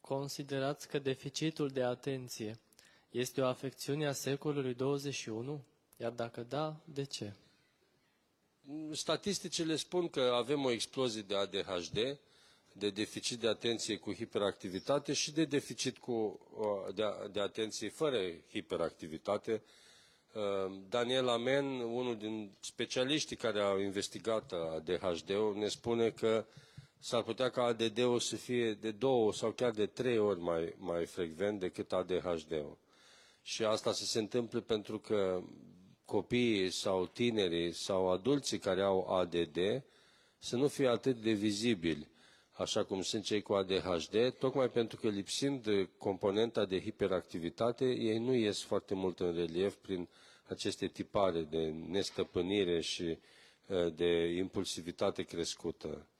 considerați că deficitul de atenție este o afecțiune a secolului 21? Iar dacă da, de ce? Statisticile spun că avem o explozie de ADHD, de deficit de atenție cu hiperactivitate și de deficit de atenție fără hiperactivitate. Daniel Amen, unul din specialiștii care au investigat ADHD-ul, ne spune că s-ar putea ca ADD-ul să fie de 2 sau chiar de 3 ori mai frecvent decât ADHD-ul. Și asta se întâmplă pentru că copiii sau tinerii sau adulții care au ADD să nu fie atât de vizibili, așa cum sunt cei cu ADHD, tocmai pentru că lipsind de componenta de hiperactivitate, ei nu ies foarte mult în relief prin aceste tipare de nestăpânire și de impulsivitate crescută.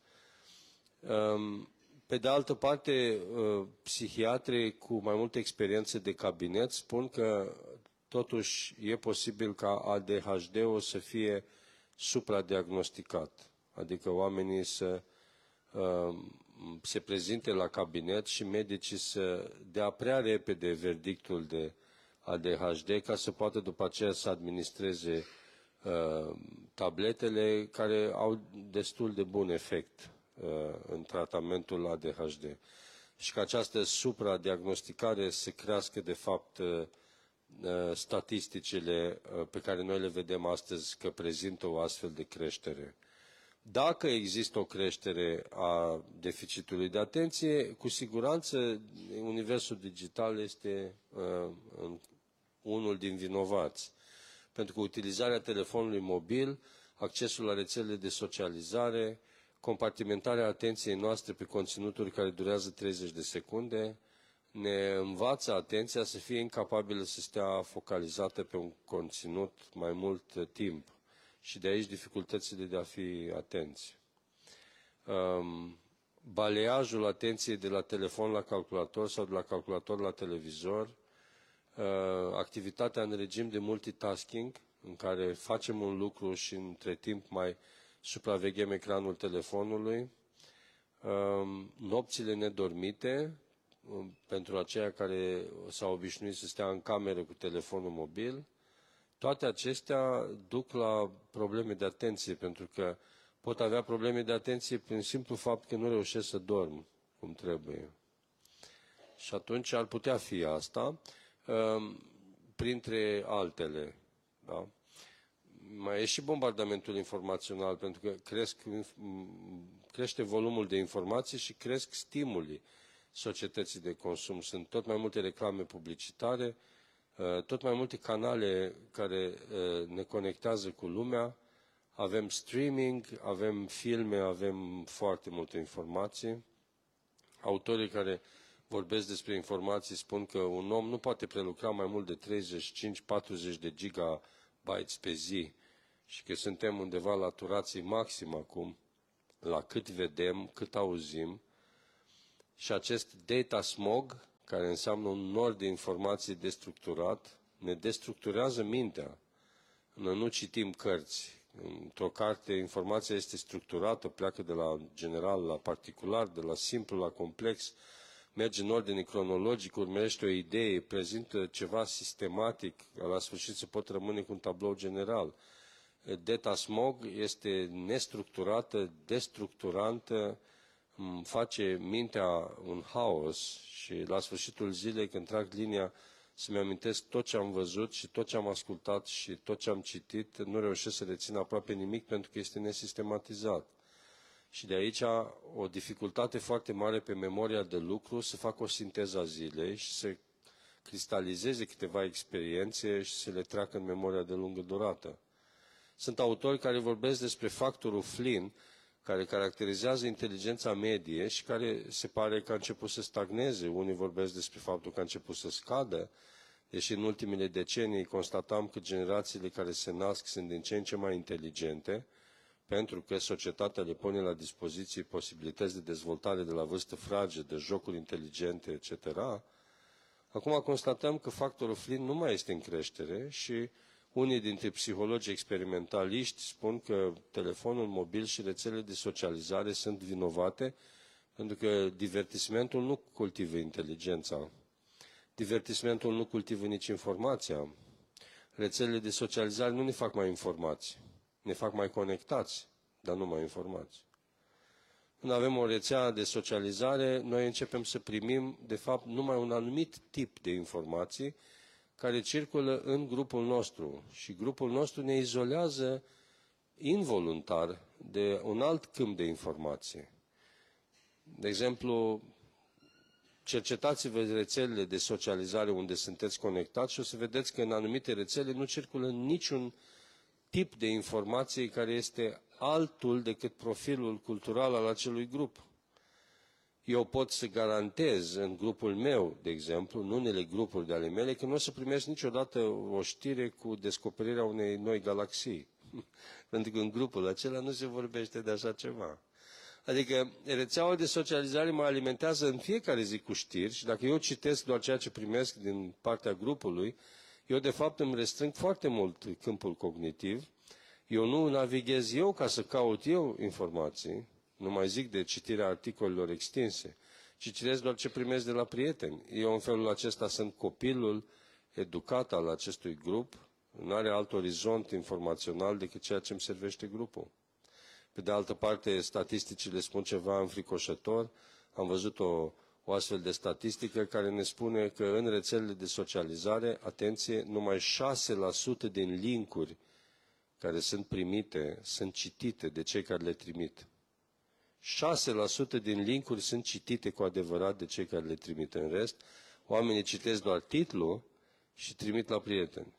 Pe de altă parte, psihiatrii cu mai multă experiență de cabinet spun că totuși e posibil ca ADHD-ul să fie supradiagnosticat, adică oamenii să se prezinte la cabinet și medicii să dea prea repede verdictul de ADHD ca să poată după aceea să administreze tabletele care au destul de bun efect în tratamentul ADHD. Și că această supradiagnosticare să crească de fapt statisticile pe care noi le vedem astăzi că prezintă o astfel de creștere. Dacă există o creștere a deficitului de atenție, cu siguranță universul digital este unul din vinovați. Pentru că utilizarea telefonului mobil, accesul la rețelele de socializare, compartimentarea atenției noastre pe conținuturi care durează 30 de secunde, ne învață atenția să fie incapabilă să stea focalizată pe un conținut mai mult timp. Și de aici dificultățile de a fi atenți. Baleajul atenției de la telefon la calculator sau de la calculator la televizor, activitatea în regim de multitasking, în care facem un lucru și între timp mai supraveghem ecranul telefonului, nopțile nedormite, pentru aceia care s-au obișnuit să stea în cameră cu telefonul mobil, toate acestea duc la probleme de atenție, pentru că pot avea probleme de atenție prin simplu fapt că nu reușesc să dorm cum trebuie. Și atunci ar putea fi asta, printre altele. Da? Mai e și bombardamentul informațional, pentru că crește volumul de informații și cresc stimulii societății de consum. Sunt tot mai multe reclame publicitare, tot mai multe canale care ne conectează cu lumea, avem streaming, avem filme, avem foarte multe informații. Autorii care vorbesc despre informații spun că un om nu poate prelucra mai mult de 35-40 de gigabytes pe zi și că suntem undeva la turație maximă acum, la cât vedem, cât auzim. Și acest data smog, care înseamnă un nord de informații destructurat, ne destructurează mintea. Noi nu citim cărți. Într-o carte, informația este structurată, pleacă de la general la particular, de la simplu la complex, merge în ordine cronologic, urmărește o idee, prezintă ceva sistematic, la sfârșit se pot rămâne cu un tablou general. Data smog este nestructurată, destructurantă, face mintea un haos și la sfârșitul zilei, când trag linia, să-mi amintesc tot ce am văzut și tot ce am ascultat și tot ce am citit, nu reușesc să rețin aproape nimic pentru că este nesistematizat. Și de aici o dificultate foarte mare pe memoria de lucru, să fac o sinteză a zilei și să cristalizeze câteva experiențe și să le treacă în memoria de lungă durată. Sunt autori care vorbesc despre factorul Flynn, care caracterizează inteligența medie și care se pare că a început să stagneze. Unii vorbesc despre faptul că a început să scadă, deși în ultimele decenii constatam că generațiile care se nasc sunt din ce în ce mai inteligente, pentru că societatea le pune la dispoziție posibilități de dezvoltare de la vârstă fragedă, jocuri inteligente, etc. Acum constatăm că factorul Flynn nu mai este în creștere și unii dintre psihologii experimentaliști spun că telefonul mobil și rețelele de socializare sunt vinovate Pentru că divertismentul nu cultivă inteligența, divertismentul nu cultivă nici informația. Rețelele de socializare nu ne fac mai informați, ne fac mai conectați, dar nu mai informați. Când avem o rețea de socializare, noi începem să primim, de fapt, numai un anumit tip de informații care circulă în grupul nostru. Și grupul nostru ne izolează involuntar de un alt câmp de informație. De exemplu, cercetați-vă rețelele de socializare unde sunteți conectați și o să vedeți că în anumite rețele nu circulă niciun tip de informație care este altul decât profilul cultural al acelui grup. Eu pot să garantez în grupul meu, de exemplu, în unele grupuri de ale mele, că nu o să primesc niciodată o știre cu descoperirea unei noi galaxii. Pentru că în grupul acela nu se vorbește de așa ceva. Adică rețeaua de socializare mă alimentează în fiecare zi cu știri și dacă eu citesc doar ceea ce primesc din partea grupului, eu de fapt îmi restrâng foarte mult câmpul cognitiv. Eu nu navighez eu ca să caut eu informații, nu mai zic de citirea articolelor extinse, ci citesc doar ce primesc de la prieteni. Eu în felul acesta sunt copilul educat al acestui grup, nu are alt orizont informațional decât ceea ce îmi servește grupul. Pe de altă parte, statisticile spun ceva înfricoșător. Am văzut o astfel de statistică care ne spune că în rețelele de socializare, atenție, numai 6% din linkuri care sunt primite sunt citite de cei care le trimit. 6% din linkuri sunt citite cu adevărat de cei care le trimit. În rest, oamenii citesc doar titlul și trimit la prieteni.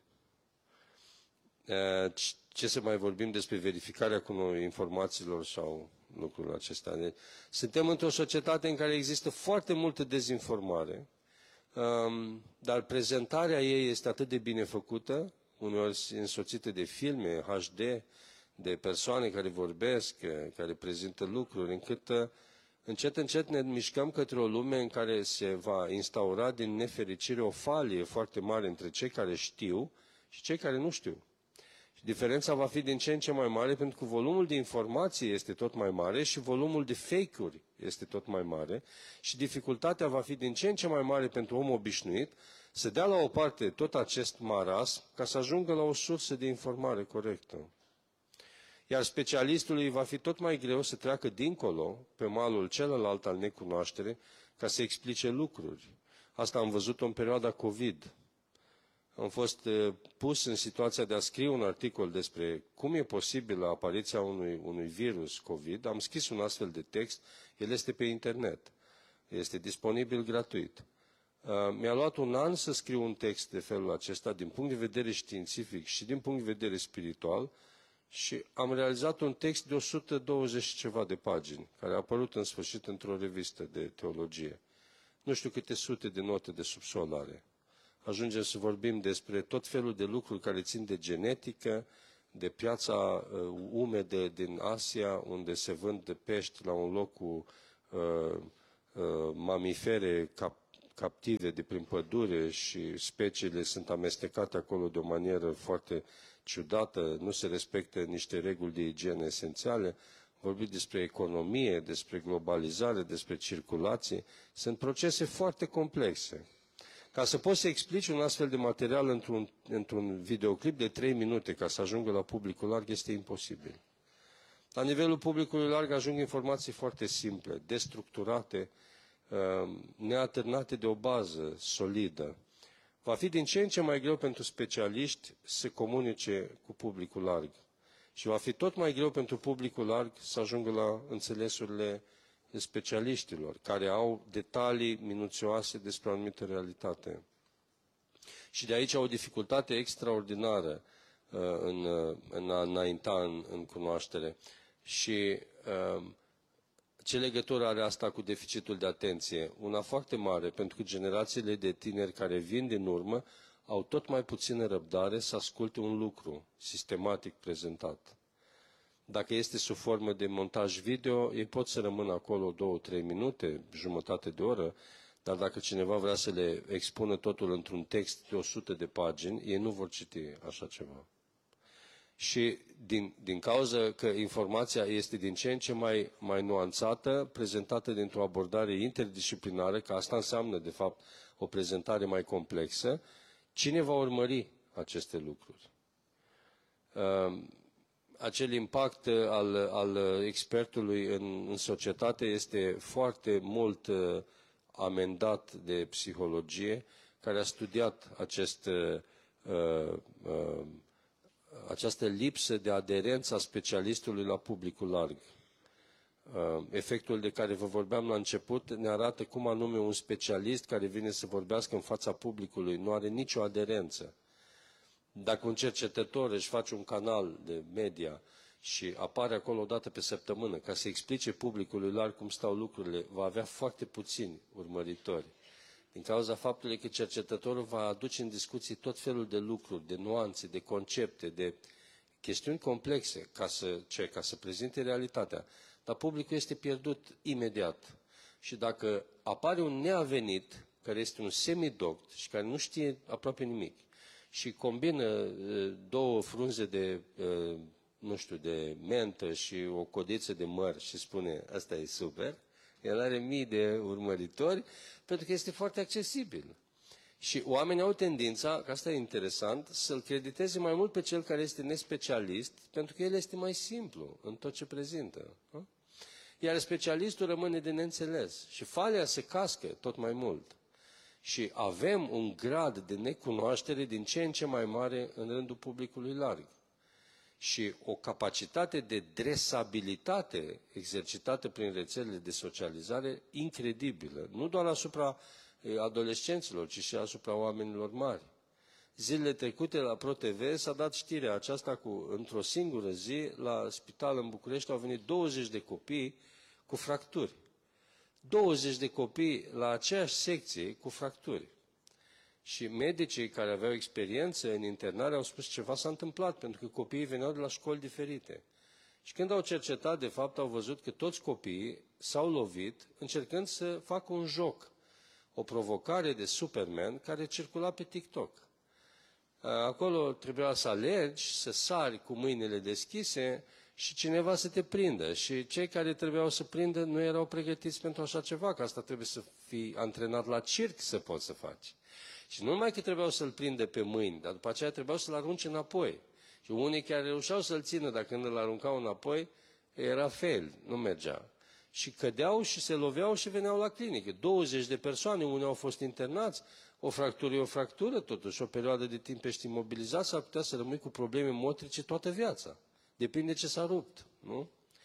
Ce să mai vorbim despre verificarea informațiilor sau lucrurile acestea? Suntem într-o societate în care există foarte multă dezinformare, dar prezentarea ei este atât de bine făcută, uneori însoțită de filme HD, de persoane care vorbesc, care prezintă lucruri, încât încet, încet ne mișcăm către o lume în care se va instaura din nefericire o falie foarte mare între cei care știu și cei care nu știu. Și diferența va fi din ce în ce mai mare pentru că volumul de informații este tot mai mare și volumul de fake-uri este tot mai mare și dificultatea va fi din ce în ce mai mare pentru omul obișnuit să dea la o parte tot acest marasm ca să ajungă la o sursă de informare corectă. Iar specialistului va fi tot mai greu să treacă dincolo, pe malul celălalt al necunoaștere, ca să explice lucruri. Asta am văzut-o în perioada COVID. Am fost pus în situația de a scrie un articol despre cum e posibilă apariția unui virus COVID. Am scris un astfel de text, el este pe internet, este disponibil gratuit. Mi-a luat un an să scriu un text de felul acesta, din punct de vedere științific și din punct de vedere spiritual, și am realizat un text de 120 ceva de pagini, care a apărut în sfârșit într-o revistă de teologie. Nu știu câte sute de note de subsol are. Ajungem să vorbim despre tot felul de lucruri care țin de genetică, de piața umedă din Asia, unde se vând pești la un loc cu mamifere captive de prin pădure și speciile sunt amestecate acolo de o manieră foarte ciudată, nu se respectă niște reguli de igienă esențiale. Vorbim despre economie, despre globalizare, despre circulație. Sunt procese foarte complexe. Ca să poți să explici un astfel de material într-un videoclip de 3 minute ca să ajungă la publicul larg este imposibil. La nivelul publicului larg ajung informații foarte simple, destructurate, neatârnate de o bază solidă. Va fi din ce în ce mai greu pentru specialiști să comunice cu publicul larg. Și va fi tot mai greu pentru publicul larg să ajungă la înțelesurile specialiștilor, care au detalii minuțioase despre o anumită realitate. Și de aici o dificultate extraordinară în a înainta în cunoaștere. Și ce legătură are asta cu deficitul de atenție? Una foarte mare, pentru că generațiile de tineri care vin din urmă au tot mai puțină răbdare să asculte un lucru sistematic prezentat. Dacă este sub formă de montaj video, ei pot să rămână acolo 2-3 minute, jumătate de oră, dar dacă cineva vrea să le expună totul într-un text de 100 de pagini, ei nu vor citi așa ceva. Și din cauza că informația este din ce în ce mai nuanțată, prezentată dintr-o abordare interdisciplinară, că asta înseamnă, de fapt, o prezentare mai complexă, cine va urmări aceste lucruri? Acel impact al expertului în societate este foarte mult amendat de psihologie, care a studiat această lipsă de aderență a specialistului la publicul larg. Efectul de care vă vorbeam la început ne arată cum anume un specialist care vine să vorbească în fața publicului nu are nicio aderență. Dacă un cercetător își face un canal de media și apare acolo o dată pe săptămână ca să explice publicului larg cum stau lucrurile, va avea foarte puțini urmăritori. Din cauza faptului că cercetătorul va aduce în discuții tot felul de lucruri, de nuanțe, de concepte, de chestiuni complexe ca să prezinte realitatea. Dar publicul este pierdut imediat. Și dacă apare un neavenit, care este un semidoct și care nu știe aproape nimic, și combină două frunze de, nu știu, de mentă și o codiță de măr și spune, asta e super, el are mii de urmăritori, pentru că este foarte accesibil. Și oamenii au tendința, că asta e interesant, să-l crediteze mai mult pe cel care este nespecialist, pentru că el este mai simplu în tot ce prezintă. Iar specialistul rămâne de neînțeles și falea se cască tot mai mult. Și avem un grad de necunoaștere din ce în ce mai mare în rândul publicului larg. Și o capacitate de dresabilitate exercitată prin rețelele de socializare incredibilă, nu doar asupra adolescenților, ci și asupra oamenilor mari. Zilele trecute la ProTV s-a dat știrea aceasta cu, într-o singură zi, la spital în București au venit 20 de copii cu fracturi. 20 de copii la aceeași secție cu fracturi. Și medicii care aveau experiență în internare au spus ceva s-a întâmplat, pentru că copiii veneau de la școli diferite. Și când au cercetat, de fapt, au văzut că toți copiii s-au lovit încercând să facă un joc, o provocare de Superman care circula pe TikTok. Acolo trebuia să alergi, să sari cu mâinile deschise și cineva să te prindă. Și cei care trebuiau să prindă nu erau pregătiți pentru așa ceva, că asta trebuie să fii antrenat la circ să poți să faci. Și nu numai că trebuiau să-l prindă pe mâini, dar după aceea trebuiau să-l arunce înapoi. Și unii care reușeau să-l țină, dar când îl aruncau înapoi, era fail, nu mergea. Și cădeau și se loveau și veneau la clinică. 20 de persoane, unii au fost internați, o fractură e o fractură, totuși, o perioadă de timp ești imobilizat, s-ar putea să rămâi cu probleme motrice toată viața. Depinde ce s-a rupt, nu?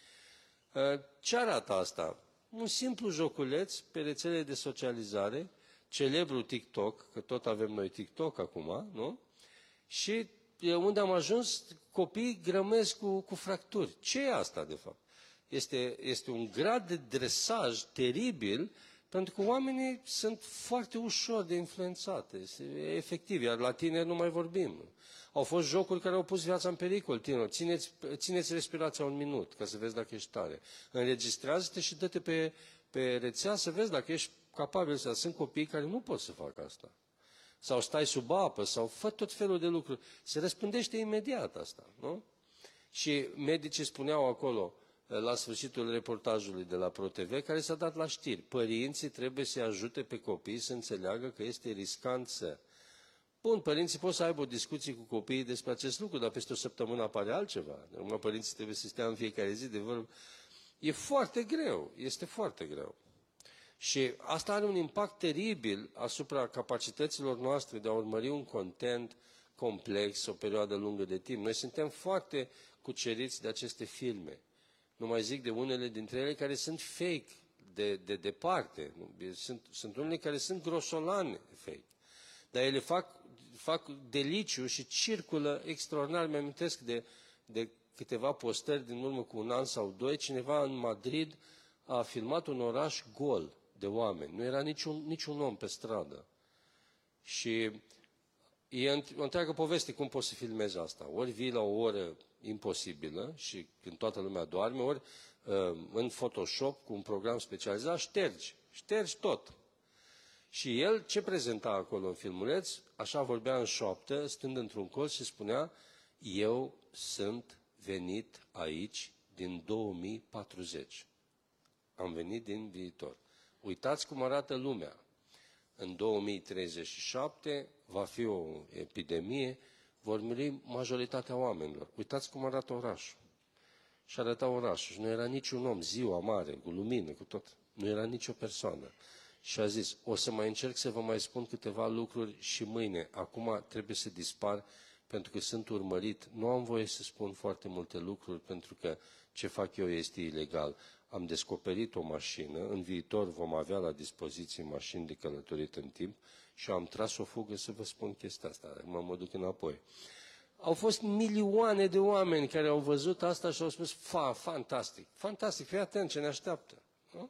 Ce arată asta? Un simplu joculeț pe rețele de socializare, celebrul TikTok, că tot avem noi TikTok acum, nu? Și unde am ajuns, copiii grămesc cu fracturi. Ce e asta, de fapt? Este un grad de dresaj teribil, pentru că oamenii sunt foarte ușor de influențate, efectiv, iar la tineri nu mai vorbim. Au fost jocuri care au pus viața în pericol, tineri. Țineți respirația un minut, ca să vezi dacă ești tare. Înregistrează-te și dă-te pe rețea să vezi dacă ești capabil să... Sunt copii care nu pot să facă asta. Sau stai sub apă, sau fă tot felul de lucruri. Se răspândește imediat asta, nu? Și medicii spuneau acolo, la sfârșitul reportajului de la ProTV, care s-a dat la știri. Părinții trebuie să-i ajute pe copii să înțeleagă că este riscant să... Bun, părinții pot să aibă o discuție cu copiii despre acest lucru, dar peste o săptămână apare altceva. Numai părinții trebuie să stea în fiecare zi de vorbă. E foarte greu, este foarte greu. Și asta are un impact teribil asupra capacităților noastre de a urmări un content complex o perioadă lungă de timp. Noi suntem foarte cuceriți de aceste filme. Nu mai zic de unele dintre ele care sunt fake de departe. Sunt unele care sunt grosolane fake. Dar ele fac deliciu și circulă extraordinar. Mi-amintesc de câteva postări din urmă cu un an sau doi. Cineva în Madrid a filmat un oraș gol de oameni. Nu era niciun om pe stradă. Și e o întreagă poveste cum poți să filmezi asta. Ori vii la o oră imposibilă și când toată lumea doarme, ori în Photoshop cu un program specializat ștergi tot. Și el ce prezenta acolo în filmuleț? Așa vorbea în șoaptă, stând într-un colț și spunea: eu sunt venit aici din 2040. Am venit din viitor. Uitați cum arată lumea. În 2037 va fi o epidemie, vor muri majoritatea oamenilor. Uitați cum arată orașul. Și arăta orașul. Și nu era niciun om, ziua mare, cu lumină, cu tot. Nu era nicio persoană. Și a zis, o să mai încerc să vă mai spun câteva lucruri și mâine. Acum trebuie să dispar pentru că sunt urmărit. Nu am voie să spun foarte multe lucruri pentru că ce fac eu este ilegal. Am descoperit o mașină, în viitor vom avea la dispoziție mașini de călătorit în timp și am tras o fugă să vă spun chestia asta. Acum mă duc înapoi. Au fost milioane de oameni care au văzut asta și au spus, fantastic, fantastic, fii atent ce ne așteaptă. Nu?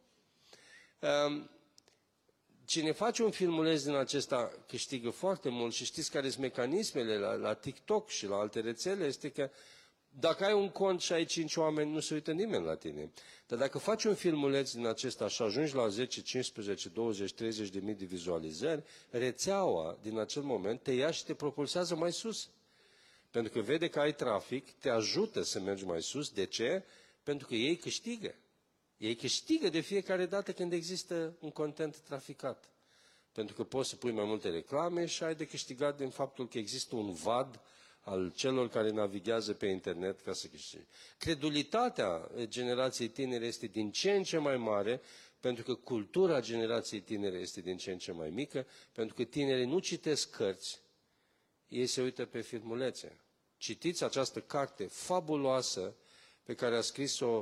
Cine face un filmuleț din acesta câștigă foarte mult și știți care sunt mecanismele la TikTok și la alte rețele, este că dacă ai un cont și ai 5 oameni, nu se uită nimeni la tine. Dar dacă faci un filmuleț din acesta și ajungi la 10, 15, 20, 30 de mii de vizualizări, rețeaua din acel moment te ia și te propulsează mai sus. Pentru că vede că ai trafic, te ajută să mergi mai sus. De ce? Pentru că ei câștigă. Ei câștigă de fiecare dată când există un content traficat. Pentru că poți să pui mai multe reclame și ai de câștigat din faptul că există un vad al celor care navighează pe internet ca să câștige. Credulitatea generației tinere este din ce în ce mai mare, pentru că cultura generației tinere este din ce în ce mai mică, pentru că tinerii nu citesc cărți, ei se uită pe filmulețe. Citiți această carte fabuloasă pe care a scris-o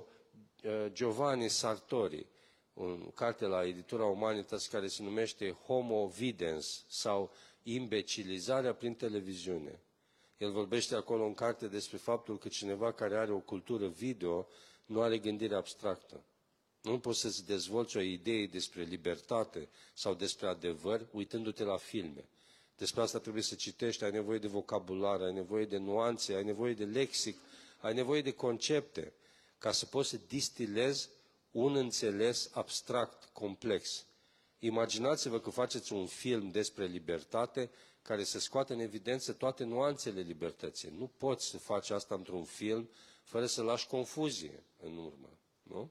Giovanni Sartori, o carte la editura Humanitas care se numește Homo Videns sau Imbecilizarea prin televiziune. El vorbește acolo în carte despre faptul că cineva care are o cultură video nu are gândire abstractă. Nu poți să-ți dezvolți o idee despre libertate sau despre adevăr uitându-te la filme. Despre asta trebuie să citești, ai nevoie de vocabular, ai nevoie de nuanțe, ai nevoie de lexic, ai nevoie de concepte, ca să poți să distilezi un înțeles abstract, complex. Imaginați-vă că faceți un film despre libertate care să scoată în evidență toate nuanțele libertății. Nu poți să faci asta într-un film fără să lași confuzie în urmă. Nu?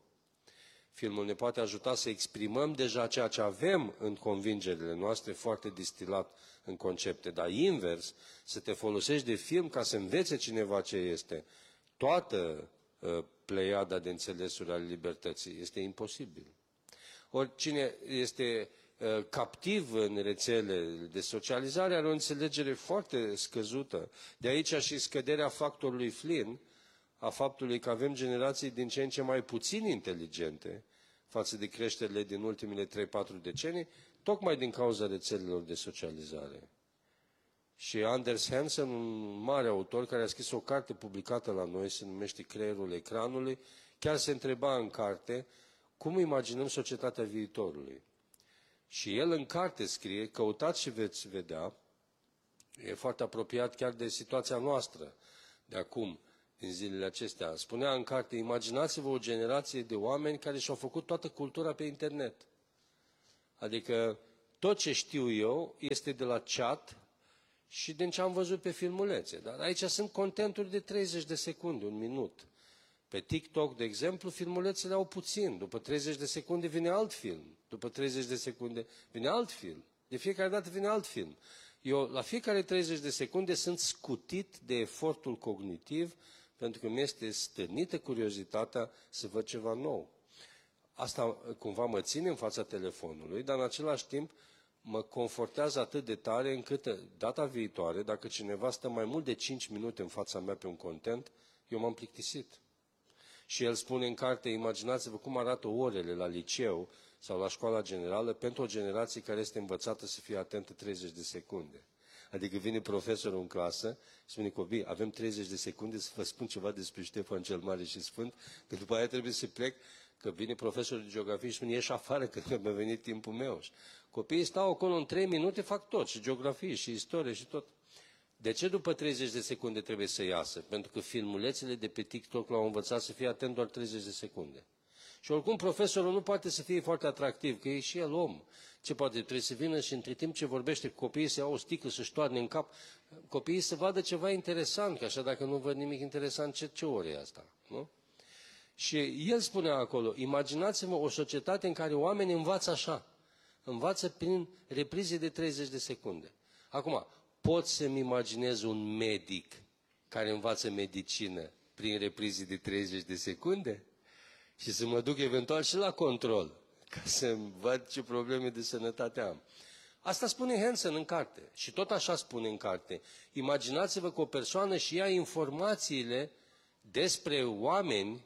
Filmul ne poate ajuta să exprimăm deja ceea ce avem în convingerile noastre, foarte distilat în concepte, dar invers, să te folosești de film ca să învețe cineva ce este toată pleiada de înțelesuri ale libertății. Este imposibil. Oricine este captiv în rețele de socializare are o înțelegere foarte scăzută. De aici și scăderea factorului Flynn, a faptului că avem generații din ce în ce mai puțin inteligente față de creșterile din ultimele 3-4 decenii, tocmai din cauza rețelelor de socializare. Și Anders Hansen, un mare autor care a scris o carte publicată la noi, se numește Creierul ecranului, chiar se întreba în carte cum imaginăm societatea viitorului. Și el în carte scrie, căutați și veți vedea, e foarte apropiat chiar de situația noastră de acum, din zilele acestea. Spunea în carte, imaginați-vă o generație de oameni care și-au făcut toată cultura pe internet. Adică tot ce știu eu este de la chat și din ce am văzut pe filmulețe. Dar aici sunt contenturi de 30 de secunde, un minut. Pe TikTok, de exemplu, filmulețele au puțin. După 30 de secunde vine alt film. După 30 de secunde vine alt film. De fiecare dată vine alt film. Eu, la fiecare 30 de secunde, sunt scutit de efortul cognitiv pentru că mi este stârnită curiozitatea să văd ceva nou. Asta cumva mă ține în fața telefonului, dar în același timp mă confortează atât de tare încât data viitoare, dacă cineva stă mai mult de 5 minute în fața mea pe un content, eu m-am plictisit. Și el spune în carte, imaginați-vă cum arată orele la liceu sau la școala generală pentru o generație care este învățată să fie atentă 30 de secunde. Adică vine profesorul în clasă și spune, copii, avem 30 de secunde să vă spun ceva despre Ștefan cel Mare și Sfânt, că după aia trebuie să plec, că vine profesorul de geografie și spune, ieși afară, că mi-a venit timpul meu. Copiii stau acolo în 3 minute, fac tot, și geografie, și istorie, și tot. De ce după 30 de secunde trebuie să iasă? Pentru că filmulețele de pe TikTok l-au învățat să fie atent doar 30 de secunde. Și oricum profesorul nu poate să fie foarte atractiv, că e și el om. Ce poate? Trebuie să vină și între timp ce vorbește cu copiii să ia o sticlă, să-și toarne în cap, copiii să vadă ceva interesant, că așa dacă nu văd nimic interesant, ce ore e asta? Nu? Și el spunea acolo, imaginați-vă o societate în care oamenii învață așa, învață prin reprize de 30 de secunde. Acum, pot să-mi imaginez un medic care învață medicină prin reprize de 30 de secunde? Și să mă duc eventual și la control, ca să văd ce probleme de sănătate am. Asta spune Hansen în carte și tot așa spune în carte. Imaginați-vă că o persoană și ia informațiile despre oameni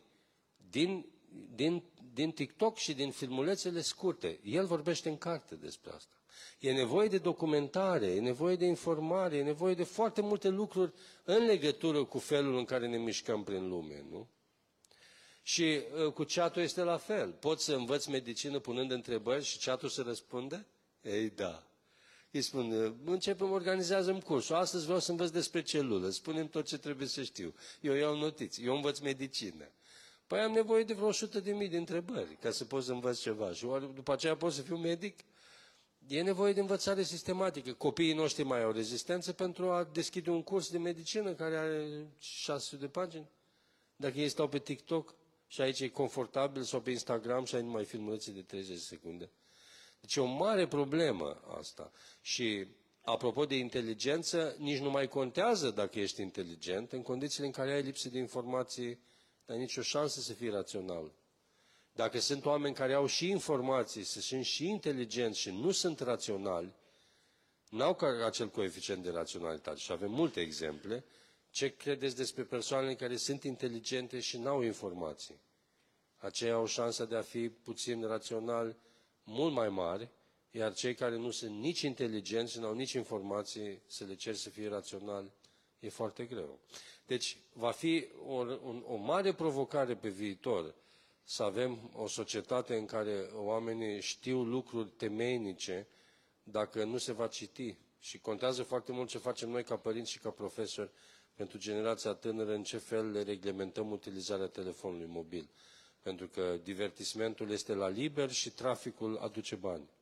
din TikTok și din filmulețele scurte. El vorbește în carte despre asta. E nevoie de documentare, e nevoie de informare, e nevoie de foarte multe lucruri în legătură cu felul în care ne mișcăm prin lume, nu? Și cu chat-ul este la fel. Poți să învăți medicină punând întrebări și chat-ul să răspunde? Ei, da. Îi spun, începem, organizează-mi cursul. Astăzi vreau să învăț despre celulă. Spune-mi tot ce trebuie să știu. Eu iau notiți. Eu învăț medicină. Păi am nevoie de vreo 100.000 de întrebări ca să pot să învăț ceva. Și după aceea pot să fiu medic? E nevoie de învățare sistematică. Copiii noștri mai au rezistență pentru a deschide un curs de medicină care are 600 de pagini? Dacă ei stau pe TikTok și aici e confortabil, sau pe Instagram și ai numai filmulețe de 30 de secunde. Deci e o mare problemă asta. Și apropo de inteligență, nici nu mai contează dacă ești inteligent în condițiile în care ai lipsă de informații, n-ai nicio șansă să fii rațional. Dacă sunt oameni care au și informații, sunt și inteligenți și nu sunt raționali, n-au acel coeficient de raționalitate. Și avem multe exemple. Ce credeți despre persoanele care sunt inteligente și n-au informații? Aceia au șansa de a fi puțin raționali mult mai mare, iar cei care nu sunt nici inteligenți și n-au nici informații, să le ceri să fie raționali, e foarte greu. Deci va fi o mare provocare pe viitor să avem o societate în care oamenii știu lucruri temeinice dacă nu se va citi. Și contează foarte mult ce facem noi ca părinți și ca profesori pentru generația tânără, în ce fel le reglementăm utilizarea telefonului mobil. Pentru că divertismentul este la liber și traficul aduce bani.